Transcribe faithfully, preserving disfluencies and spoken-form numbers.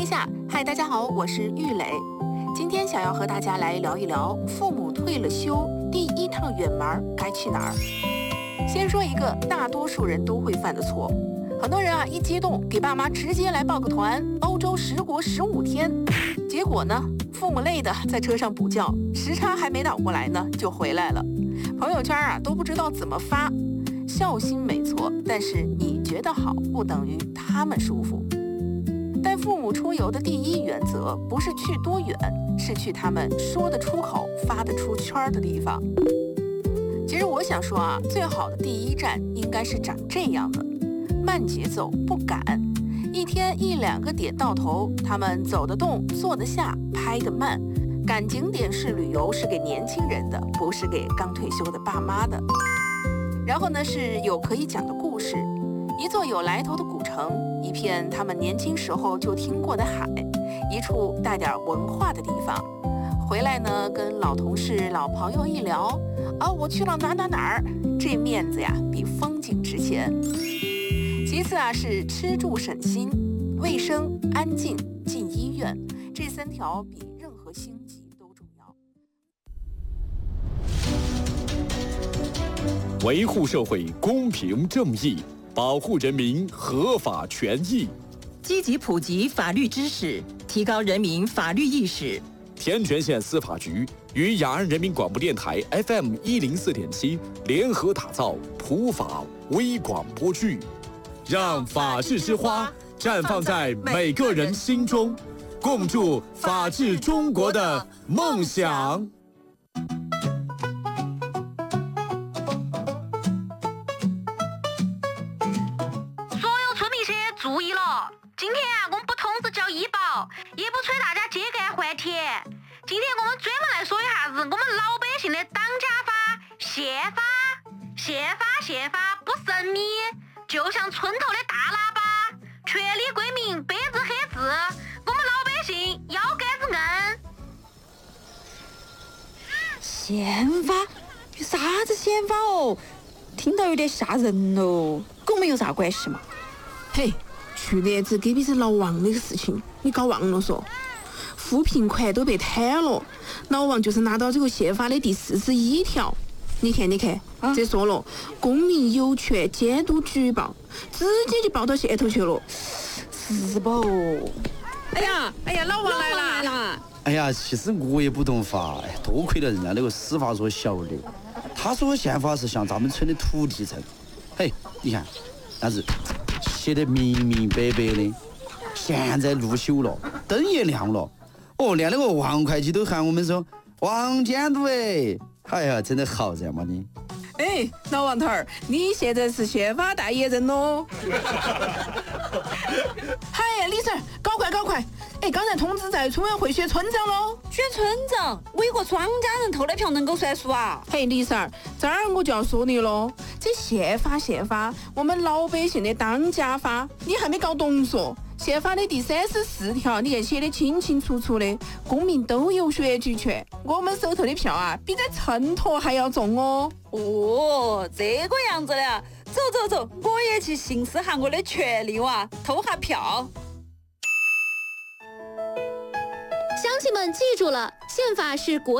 天下，嗨，大家好，我是玉磊。今天想要和大家来聊一聊父母退了休，第一趟远门该去哪儿。先说一个大多数人都会犯的错，很多人啊一激动给爸妈直接来报个团，欧洲十国十五天，结果呢，父母累的在车上补觉，时差还没倒过来呢就回来了，朋友圈啊都不知道怎么发。孝心没错，但是你觉得好不等于他们舒服。带父母出游的第一原则不是去多远，是去他们说得出口、发得出圈的地方。其实我想说啊，最好的第一站应该是长这样的：慢节奏，不赶，一天一两个点到头，他们走得动、坐得下、拍得慢。赶景点式旅游是给年轻人的，不是给刚退休的爸妈的。然后呢，是有可以讲的故事，一座有来头的古城，一片他们年轻时候就听过的海，一处带点文化的地方。回来呢，跟老同事、老朋友一聊，啊，我去了哪哪哪儿，这面子呀比风景值钱。其次啊，是吃住省心，卫生、安静、进医院，这三条比任何星级都重要。 维护社会公平正义，保护人民合法权益， 积极普及法律知识，提高人民法律意识。 天全县司法局与雅安人民广播电台 F M 一零四点七联合打造普法微广播剧，让法治之花绽放在每个人心中，共筑法治中国的梦想。 注意了，今天啊，我们不通知交医保，也不催大家秸秆换田。今天我们专门来说一下子我们老百姓的当家法——宪法。宪法，宪法不神秘，就像村头的大喇叭，权利归民，白纸黑字，我们老百姓腰杆子硬。 宪法？有啥子宪法哦？听到有点吓人哦，跟我们有啥关系嘛？ 嘿。去年子隔壁是老王那个事情，你搞忘了说？扶贫款都被贪了，老王就是拿到这个宪法的第四十一条。你看，你看，啊、这说了，公民有权监督举报，直接就报到县头去了， 是不？ 哎呀，哎呀，老王来了！来了哎呀，其实我也不懂法，多亏了人家那个司法所晓得。他说宪法是向咱们村的土地证，嘿，你看，但是。写得明明白白的，现在路修了，灯也亮了，哦，连那个王会计都喊我们说王监督哎，哎呀，真的好热嘛你。 哎，老王头儿，你现在是宪法代言人喽！嗨呀，李 Sir， 搞快搞快！哎，刚才通知在村委会选村长喽。 选村长，我一个庄稼人投的票能够算数啊？ 嘿，李 Sir， 这儿我就要说你喽，这宪法宪法，我们老百姓的当家法，你还没搞懂嗦？宪法的第三十四条，你看写的清清楚楚的，公民都有选举权。我们手头的票啊，比在秤砣还要重哦。 哦，这个样子的，走走走，我也去行使下我的权利哇，投下票。 乡亲们记住了，宪法是国